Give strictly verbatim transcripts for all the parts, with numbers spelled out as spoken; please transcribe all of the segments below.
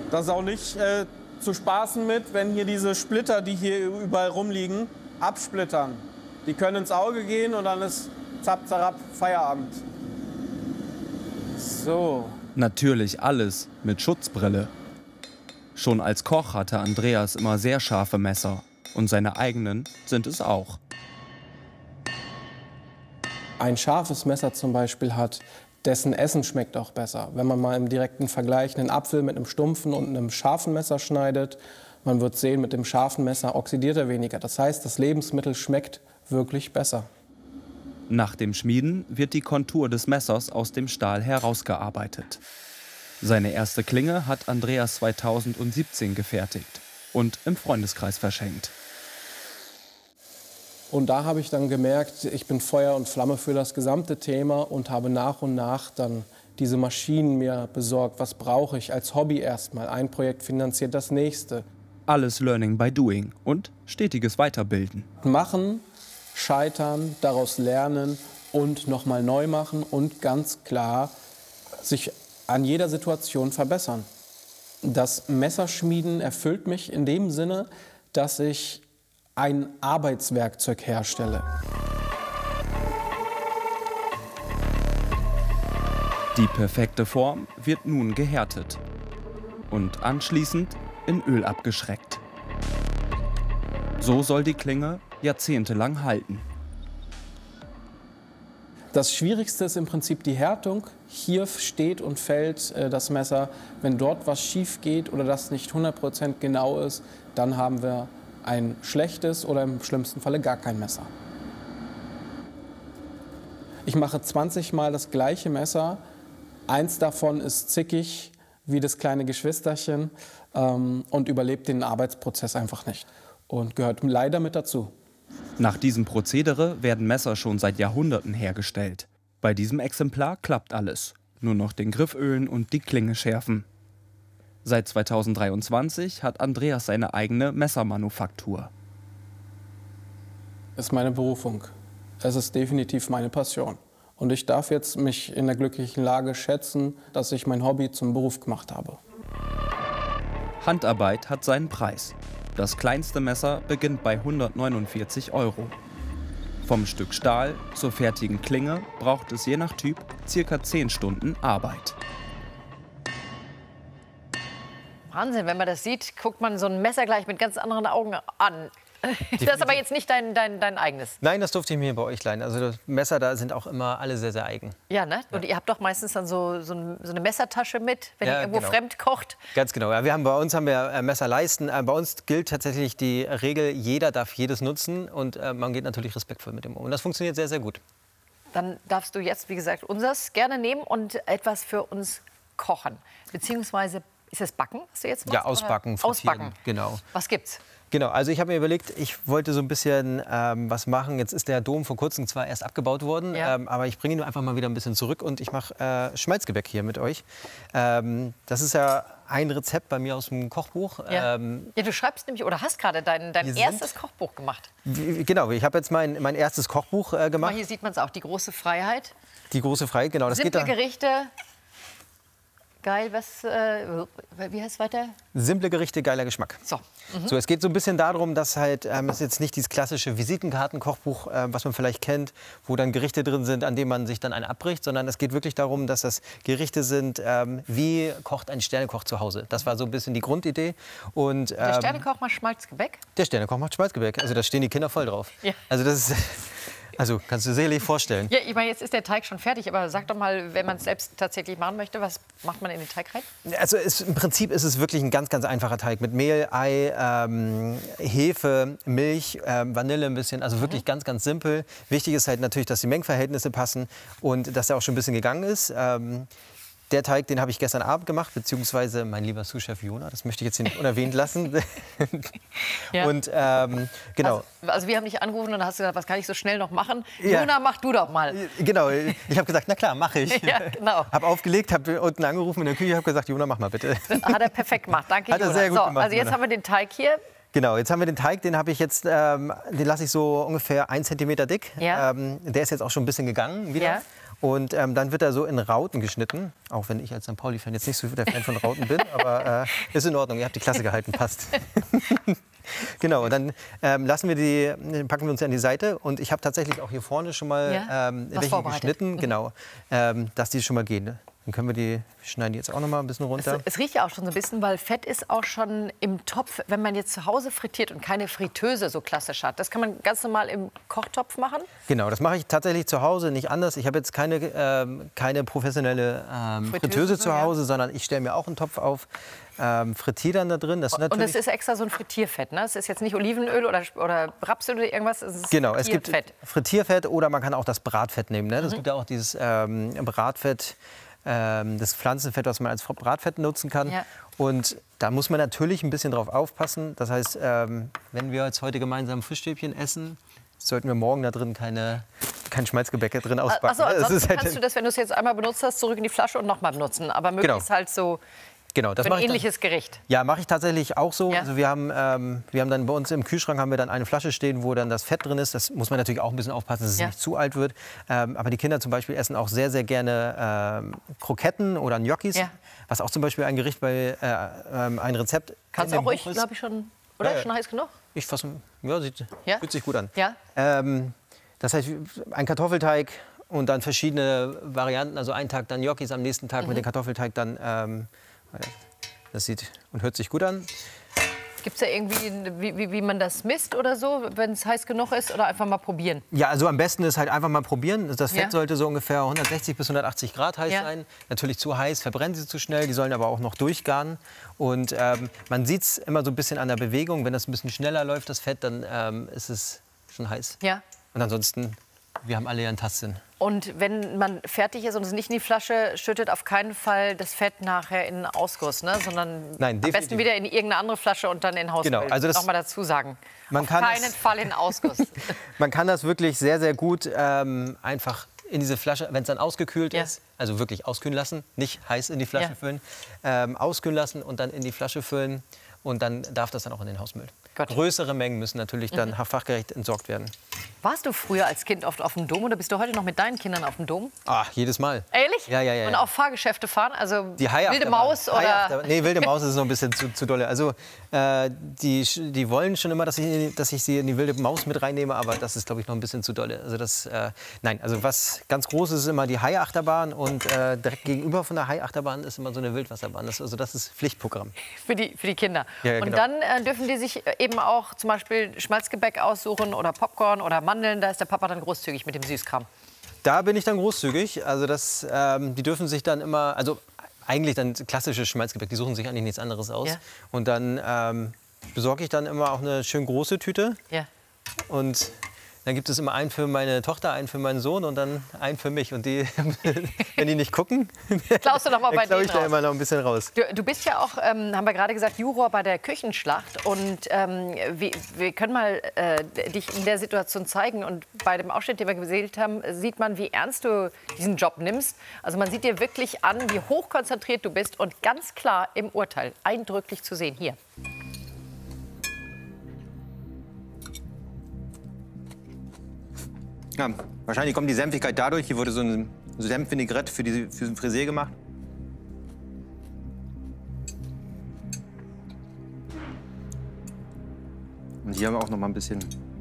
Das ist auch nicht äh, zu spaßen mit, wenn hier diese Splitter, die hier überall rumliegen, absplittern. Die können ins Auge gehen und dann ist zapp, zapp, Feierabend. So. Natürlich alles mit Schutzbrille. Schon als Koch hatte Andreas immer sehr scharfe Messer. Und seine eigenen sind es auch. Ein scharfes Messer zum Beispiel hat, dessen Essen schmeckt auch besser. Wenn man mal im direkten Vergleich einen Apfel mit einem stumpfen und einem scharfen Messer schneidet, man wird sehen, mit dem scharfen Messer oxidiert er weniger. Das heißt, das Lebensmittel schmeckt wirklich besser. Nach dem Schmieden wird die Kontur des Messers aus dem Stahl herausgearbeitet. Seine erste Klinge hat Andreas zweitausendsiebzehn gefertigt und im Freundeskreis verschenkt. Und da habe ich dann gemerkt, ich bin Feuer und Flamme für das gesamte Thema und habe nach und nach dann diese Maschinen mir besorgt. Was brauche ich als Hobby erstmal? Ein Projekt finanziert das nächste. Alles Learning by Doing und stetiges Weiterbilden. Machen, scheitern, daraus lernen und nochmal neu machen und ganz klar sich an jeder Situation verbessern. Das Messerschmieden erfüllt mich in dem Sinne, dass ich ein Arbeitswerkzeug herstelle. Die perfekte Form wird nun gehärtet und anschließend in Öl abgeschreckt. So soll die Klinge jahrzehntelang halten. Das Schwierigste ist im Prinzip die Härtung. Hier steht und fällt äh, das Messer. Wenn dort was schief geht oder das nicht hundert Prozent genau ist, dann haben wir ein schlechtes oder im schlimmsten Falle gar kein Messer. Ich mache zwanzig Mal das gleiche Messer. Eins davon ist zickig wie das kleine Geschwisterchen ähm, und überlebt den Arbeitsprozess einfach nicht und gehört leider mit dazu. Nach diesem Prozedere werden Messer schon seit Jahrhunderten hergestellt. Bei diesem Exemplar klappt alles. Nur noch den Griff ölen und die Klinge schärfen. Seit zweitausenddreiundzwanzig hat Andreas seine eigene Messermanufaktur. Es ist meine Berufung. Es ist definitiv meine Passion. Und ich darf jetzt mich in der glücklichen Lage schätzen, dass ich mein Hobby zum Beruf gemacht habe. Handarbeit hat seinen Preis. Das kleinste Messer beginnt bei hundertneunundvierzig Euro. Vom Stück Stahl zur fertigen Klinge braucht es je nach Typ circa zehn Stunden Arbeit. Wahnsinn, wenn man das sieht, guckt man so ein Messer gleich mit ganz anderen Augen an. Das ist aber jetzt nicht dein, dein, dein eigenes. Nein, das durfte ich mir bei euch leihen. Also das Messer da sind auch immer alle sehr, sehr eigen. Ja, ne? Und ja. Ihr habt doch meistens dann so, so, ein, so eine Messertasche mit, wenn ja, ihr irgendwo genau. fremd kocht. Ganz genau. Ja, wir haben, bei uns haben wir äh, Messerleisten. Äh, bei uns gilt tatsächlich die Regel, jeder darf jedes nutzen. Und äh, man geht natürlich respektvoll mit dem um. Und das funktioniert sehr, sehr gut. Dann darfst du jetzt, wie gesagt, unseres gerne nehmen und etwas für uns kochen. Beziehungsweise, ist es Backen, was du jetzt machst? Ja, ausbacken, frittieren. Ausbacken. Genau. Was gibt's? Genau, also ich habe mir überlegt, ich wollte so ein bisschen ähm, was machen. Jetzt ist der Dom vor kurzem zwar erst abgebaut worden, Ja. ähm, aber ich bringe ihn nur einfach mal wieder ein bisschen zurück und ich mache äh, Schmalzgebäck hier mit euch. Ähm, das ist ja ein Rezept bei mir aus dem Kochbuch. Ja, Ähm, ja du schreibst nämlich oder hast gerade dein, dein erstes Kochbuch gemacht. wie, genau, ich habe jetzt mein, mein erstes Kochbuch äh, gemacht. Mal, hier sieht man es auch, die große Freiheit. Die große Freiheit, genau. Das Simple geht da. Gerichte. Geil, was, äh, wie heißt es weiter? Simple Gerichte, geiler Geschmack. So. Mhm. So, es geht so ein bisschen darum, dass halt, ähm, es ist jetzt nicht dieses klassische Visitenkartenkochbuch, äh, was man vielleicht kennt, wo dann Gerichte drin sind, an denen man sich dann einen abbricht, sondern es geht wirklich darum, dass das Gerichte sind, ähm, wie kocht ein Sternekoch zu Hause. Das war so ein bisschen die Grundidee. Und, ähm, Der Sternekoch macht Schmalzgebäck? Der Sternekoch macht Schmalzgebäck. Also da stehen die Kinder voll drauf. Ja. Also das ist... Also, kannst du dir sicherlich vorstellen. Ja, ich meine, jetzt ist der Teig schon fertig, aber sag doch mal, wenn man es selbst tatsächlich machen möchte, was macht man in den Teig rein? Also es, im Prinzip ist es wirklich ein ganz, ganz einfacher Teig mit Mehl, Ei, ähm, Hefe, Milch, ähm, Vanille ein bisschen. Also wirklich mhm. ganz, ganz simpel. Wichtig ist halt natürlich, dass die Mengenverhältnisse passen und dass er auch schon ein bisschen gegangen ist. Ähm, Der Teig, den habe ich gestern Abend gemacht, beziehungsweise mein lieber Sous-Chef Jona, das möchte ich jetzt hier nicht unerwähnt lassen. Ja. Und ähm, genau. Also, also wir haben dich angerufen und dann hast du gesagt, was kann ich so schnell noch machen? Ja. Jona, mach du doch mal. Genau, ich habe gesagt, na klar, mache ich. Ja, genau. Habe aufgelegt, habe unten angerufen in der Küche, habe gesagt, Jona, mach mal bitte. Das hat er perfekt gemacht, danke Hat er Jona. sehr gut so, gemacht, also jetzt Jona. haben wir den Teig hier. Genau, jetzt haben wir den Teig, den habe ich jetzt, ähm, den lasse ich so ungefähr ein Zentimeter dick. Ja. Ähm, der ist jetzt auch schon ein bisschen gegangen wieder. Ja. Und ähm, dann wird er so in Rauten geschnitten. Auch wenn ich als Sankt Pauli-Fan jetzt nicht so der Fan von Rauten bin. Aber äh, ist in Ordnung, ihr habt die Klasse gehalten, passt. Genau, und dann ähm, lassen wir die, packen wir uns an die Seite. Und ich habe tatsächlich auch hier vorne schon mal ja? ähm, welche geschnitten. Mhm. Genau, ähm, dass die schon mal gehen. Ne? Dann können wir die, schneiden die jetzt auch noch mal ein bisschen runter. Es, es riecht ja auch schon so ein bisschen, weil Fett ist auch schon im Topf. Wenn man jetzt zu Hause frittiert und keine Fritteuse so klassisch hat, das kann man ganz normal im Kochtopf machen? Genau, das mache ich tatsächlich zu Hause, nicht anders. Ich habe jetzt keine, ähm, keine professionelle ähm, Fritteuse, Fritteuse zu Hause, ja. sondern ich stelle mir auch einen Topf auf, ähm, frittiere dann da drin. Das und es ist extra so ein Frittierfett, ne? Es ist jetzt nicht Olivenöl oder, oder Rapsöl oder irgendwas, es ist genau, es gibt Frittierfett oder man kann auch das Bratfett nehmen. Ne? Das mhm. gibt ja auch dieses ähm, Bratfett, ähm, das Pflanzenfett, was man als Bratfett nutzen kann. Ja. Und da muss man natürlich ein bisschen drauf aufpassen. Das heißt, ähm, wenn wir jetzt heute gemeinsam Fischstäbchen essen, sollten wir morgen da drin keine, kein Schmalzgebäck drin ausbacken. Achso, ansonsten ist halt kannst du das, wenn du es jetzt einmal benutzt hast, zurück in die Flasche und nochmal benutzen. Aber möglichst genau. halt so genau, das für ein ähnliches Gericht. Ja, mache ich tatsächlich auch so. Ja. Also wir haben, ähm, wir haben dann bei uns im Kühlschrank haben wir dann eine Flasche stehen, wo dann das Fett drin ist. Das muss man natürlich auch ein bisschen aufpassen, dass es ja. nicht zu alt wird. Ähm, aber die Kinder zum Beispiel essen auch sehr, sehr gerne ähm, Kroketten oder Gnocchis. Ja. Was auch zum Beispiel ein Gericht bei äh, ähm, ein Rezept. Kannst du auch ruhig, glaube ich schon, oder? Ja, ja. Schon heiß genug? Ich fasse, ja, sieht, ja? fühlt sich gut an. Ja. Ähm, das heißt, ein Kartoffelteig und dann verschiedene Varianten. Also einen Tag dann Gnocchis, am nächsten Tag mhm. mit dem Kartoffelteig dann. Ähm, das sieht und hört sich gut an. Gibt es da irgendwie, wie, wie, wie man das misst oder so, wenn es heiß genug ist, oder einfach mal probieren? Ja, also am besten ist halt einfach mal probieren. Das Fett ja. sollte so ungefähr hundertsechzig bis hundertachtzig Grad heiß ja. sein. Natürlich zu heiß, verbrennen sie zu schnell. Die sollen aber auch noch durchgaren. Und ähm, man sieht es immer so ein bisschen an der Bewegung. Wenn das ein bisschen schneller läuft, das Fett, dann ähm, ist es schon heiß. Ja. Und ansonsten, wir haben alle ja einen Tastsinn. Und wenn man fertig ist und es nicht in die Flasche schüttet, auf keinen Fall das Fett nachher in einen Ausguss, ne? Sondern Nein, am besten wieder in irgendeine andere Flasche und dann in den Hausmüll. Genau, also das noch mal dazu sagen. Man auf kann keinen das, Fall in den Ausguss. Man kann das wirklich sehr, sehr gut ähm, einfach in diese Flasche, wenn es dann ausgekühlt ja. ist, also wirklich auskühlen lassen, nicht heiß in die Flasche ja. füllen, ähm, auskühlen lassen und dann in die Flasche füllen und dann darf das dann auch in den Hausmüll. Gott. Größere Mengen müssen natürlich dann mhm. fachgerecht entsorgt werden. Warst du früher als Kind oft auf dem Dom oder bist du heute noch mit deinen Kindern auf dem Dom? Ach, jedes Mal. Ehrlich? Ja, ja, ja. Und auch Fahrgeschäfte fahren? Also die wilde Maus oder? Nee, wilde Maus ist noch ein bisschen zu, zu dolle. Also äh, die, die wollen schon immer, dass ich, dass ich sie in die wilde Maus mit reinnehme, aber das ist, glaube ich, noch ein bisschen zu dolle. Also das, äh, nein, also was ganz groß ist, ist immer die Haiachterbahn und äh, direkt gegenüber von der Haiachterbahn ist immer so eine Wildwasserbahn. Das, also das ist Pflichtprogramm. Für die, für die Kinder. Ja, ja, und genau. dann äh, dürfen die sich eben auch zum Beispiel Schmalzgebäck aussuchen oder Popcorn oder Mandeln. Da ist der Papa dann großzügig mit dem Süßkram. Da bin ich dann großzügig. Also das, ähm, die dürfen sich dann immer, also eigentlich dann klassisches Schmalzgebäck, die suchen sich eigentlich nichts anderes aus. Ja. Und dann ähm, besorge ich dann immer auch eine schön große Tüte. Ja. Und dann gibt es immer einen für meine Tochter, einen für meinen Sohn und dann einen für mich. Und die, wenn die nicht gucken, klaust du noch mal bei dann klaue ich denen da immer noch ein bisschen raus. Du, du bist ja auch, ähm, haben wir gerade gesagt, Juror bei der Küchenschlacht. Und ähm, wir, wir können mal äh, dich in der Situation zeigen. Und bei dem Ausschnitt, den wir gewählt haben, sieht man, wie ernst du diesen Job nimmst. Also man sieht dir wirklich an, wie hochkonzentriert du bist und ganz klar im Urteil, eindrücklich zu sehen. Hier. Ja, wahrscheinlich kommt die Senfigkeit dadurch. Hier wurde so ein Senfvinaigrette für, die, für den Frisee gemacht. Und hier haben wir auch noch mal ein bisschen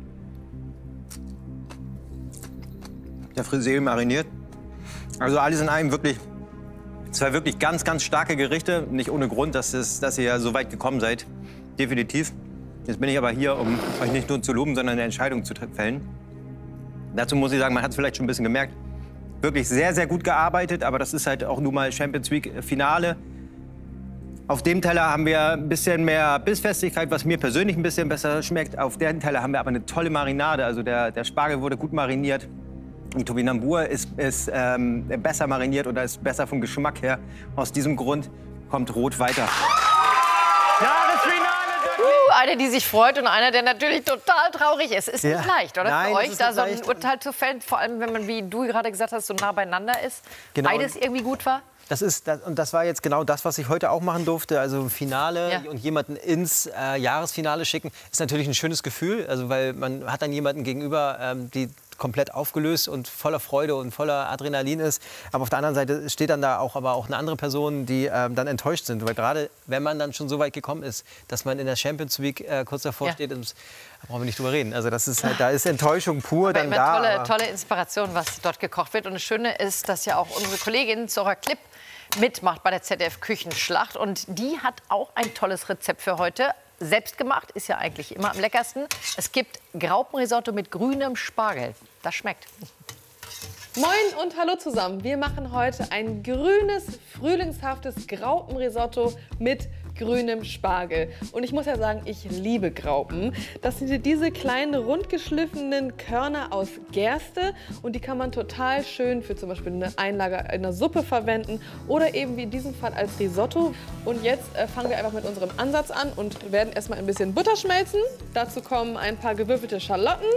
der Frisee mariniert. Also alles in einem wirklich zwei wirklich ganz, ganz starke Gerichte. Nicht ohne Grund, dass, es, dass ihr ja so weit gekommen seid. Definitiv. Jetzt bin ich aber hier, um euch nicht nur zu loben, sondern eine Entscheidung zu fällen. Dazu muss ich sagen, man hat es vielleicht schon ein bisschen gemerkt, wirklich sehr, sehr gut gearbeitet, aber das ist halt auch nun mal Champions League Finale. Auf dem Teller haben wir ein bisschen mehr Bissfestigkeit, was mir persönlich ein bisschen besser schmeckt. Auf dem Teller haben wir aber eine tolle Marinade, also der, der Spargel wurde gut mariniert. Die Topinambur ist, ist ähm, besser mariniert oder ist besser vom Geschmack her. Aus diesem Grund kommt Rot weiter. Jahresfinale! Uh, einer, die sich freut und einer, der natürlich total traurig ist. Ist ja. nicht leicht, oder? Nein, für euch, da so ein leicht. Urteil zu fällen, vor allem, wenn man, wie du gerade gesagt hast, so nah beieinander ist. Genau. Beides irgendwie gut war? Das ist, das, und das war jetzt genau das, was ich heute auch machen durfte. Also Finale ja. und jemanden ins äh, Jahresfinale schicken, ist natürlich ein schönes Gefühl. Also weil man hat dann jemanden gegenüber, ähm, die komplett aufgelöst und voller Freude und voller Adrenalin ist. Aber auf der anderen Seite steht dann da auch, aber auch eine andere Person, die ähm, dann enttäuscht sind. Weil gerade wenn man dann schon so weit gekommen ist, dass man in der Champions League äh, kurz davor Ja. steht, da brauchen wir nicht drüber reden. Also das ist halt, da ist Enttäuschung pur Aber dann immer da. tolle, aber- tolle Inspiration, was dort gekocht wird. Und das Schöne ist, dass ja auch unsere Kollegin Zora Klipp mitmacht bei der Z D F-Küchenschlacht. Und die hat auch ein tolles Rezept für heute. Selbst gemacht, ist ja eigentlich immer am leckersten. Es gibt Graupenrisotto mit grünem Spargel. Das schmeckt. Moin und hallo zusammen. Wir machen heute ein grünes, frühlingshaftes Graupenrisotto mit grünem Spargel. Und ich muss ja sagen, ich liebe Graupen. Das sind diese kleinen, rundgeschliffenen Körner aus Gerste. Und die kann man total schön für zum Beispiel eine Einlage in einer Suppe verwenden oder eben wie in diesem Fall als Risotto. Und jetzt äh, fangen wir einfach mit unserem Ansatz an und werden erstmal ein bisschen Butter schmelzen. Dazu kommen ein paar gewürfelte Schalotten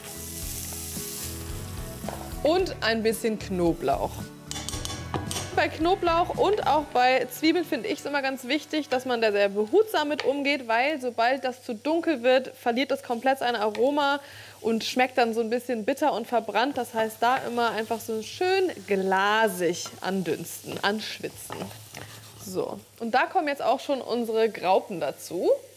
und ein bisschen Knoblauch. Bei Knoblauch und auch bei Zwiebeln finde ich es immer ganz wichtig, dass man da sehr behutsam mit umgeht, weil sobald das zu dunkel wird, verliert das komplett sein Aroma und schmeckt dann so ein bisschen bitter und verbrannt. Das heißt, da immer einfach so schön glasig andünsten, anschwitzen. So, und da kommen jetzt auch schon unsere Graupen dazu.